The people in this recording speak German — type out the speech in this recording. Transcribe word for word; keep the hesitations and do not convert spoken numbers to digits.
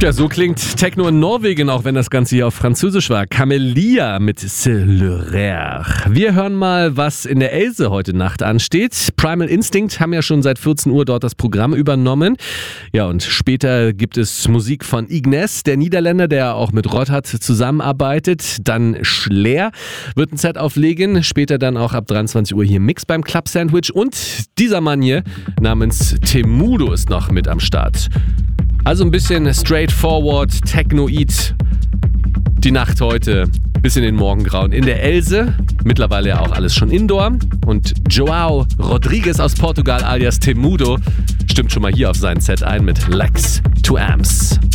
Ja, so klingt Techno in Norwegen, auch wenn das Ganze hier auf Französisch war. Camelia mit C'est le rare. Wir hören mal, was in der Else heute Nacht ansteht. Primal Instinct haben ja schon seit vierzehn Uhr dort das Programm übernommen. Ja, und später gibt es Musik von Ignes, der Niederländer, der auch mit Rothat zusammenarbeitet. Dann Schler wird ein Set auflegen. Später dann auch ab dreiundzwanzig Uhr hier Mix beim Club Sandwich. Und dieser Mann hier namens Temudo ist noch mit am Start. Also ein bisschen straightforward, Technoid. Die Nacht heute bis in den Morgengrauen in der Else. Mittlerweile ja auch alles schon indoor. Und Joao Rodrigues aus Portugal alias Temudo stimmt schon mal hier auf sein Set ein mit Lex to Amps.